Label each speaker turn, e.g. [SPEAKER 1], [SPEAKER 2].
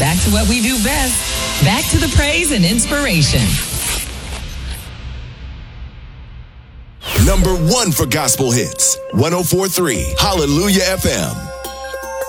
[SPEAKER 1] back to what we do best. Back to the praise and inspiration.
[SPEAKER 2] Number 1 for gospel hits, 104.3 Hallelujah FM.